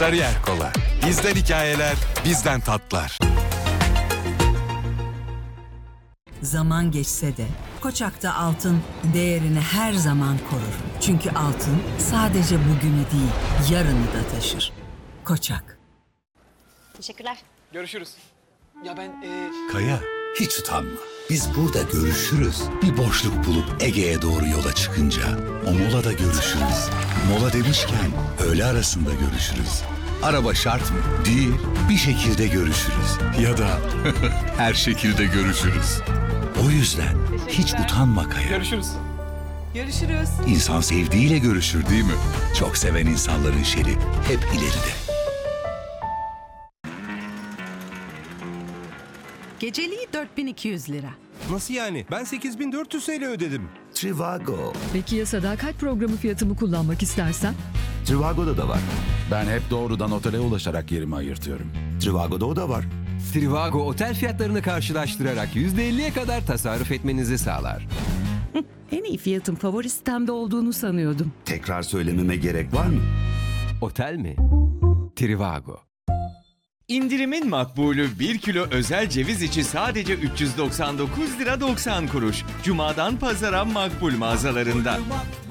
Sarıyer Kola. Bizden hikayeler, bizden tatlar. Zaman geçse de Koçak'ta altın değerini her zaman korur. Çünkü altın sadece bugünü değil, yarını da taşır. Koçak. Teşekkürler. Görüşürüz. Ya ben Kaya, hiç utanma. Biz burada görüşürüz. Bir boşluk bulup Ege'ye doğru yola çıkınca o molada görüşürüz. Mola demişken öğle arasında görüşürüz. Araba şart mı? Değil. Bir şekilde görüşürüz. Ya da her şekilde görüşürüz. O yüzden hiç utanma Kaya. görüşürüz. Görüşürüz. İnsan sevdiğiyle görüşür değil mi? Çok seven insanların şeri hep ileride. Geceliği 4200 lira. Nasıl yani? Ben 8400 TL ödedim. Trivago. Peki ya sadakat programı fiyatımı kullanmak istersen? Trivago'da da var. Ben hep doğrudan otele ulaşarak yerimi ayırtıyorum. Trivago'da o da var. Trivago otel fiyatlarını karşılaştırarak %50'ye kadar tasarruf etmenizi sağlar. En iyi fiyatın favori sitemde olduğunu sanıyordum. Tekrar söylememe gerek var mı? Otel mi? Trivago. İndirimin makbulü 1 kilo özel ceviz içi sadece 399 lira 90 kuruş. Cuma'dan pazara makbul mağazalarında.